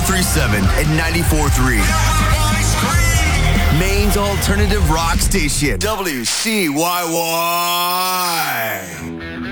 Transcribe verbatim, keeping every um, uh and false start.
seven and ninety-four three. Maine's alternative rock station, W C Y Y.